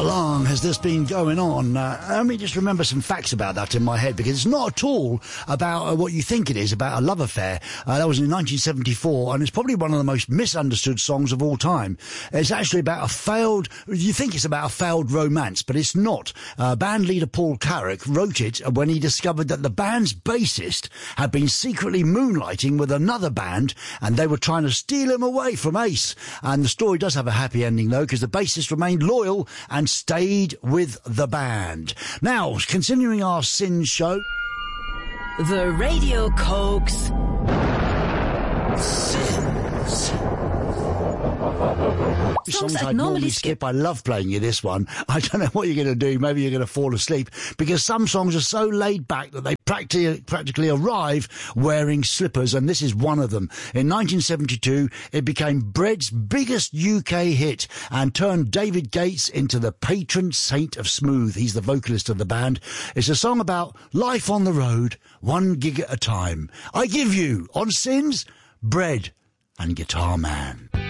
How long has this been going on? Let me just remember some facts about that in my head, because it's not at all about what you think it is, about a love affair. That was in 1974, and it's probably one of the most misunderstood songs of all time. It's actually about you think it's about a failed romance, but it's not. Band leader Paul Carrack wrote it when he discovered that the band's bassist had been secretly moonlighting with another band, and they were trying to steal him away from Ace. And the story does have a happy ending, though, because the bassist remained loyal and stayed with the band. Now, continuing our Sin show. The Radio Cokes. Sins. Songs I'd normally skip. I love playing you this one. I don't know what you're going to do. Maybe you're going to fall asleep, because some songs are so laid back that they practically arrive wearing slippers, and this is one of them. In 1972, it became Bread's biggest UK hit and turned David Gates into the patron saint of smooth. He's the vocalist of the band. It's a song about life on the road, 1 gig at a time. I give you, on Sins, Bread and Guitar Man.